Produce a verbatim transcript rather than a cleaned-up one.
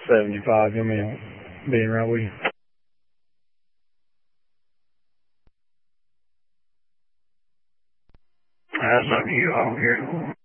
seventy-five. You mean being right with you? That's up to you. I don't care.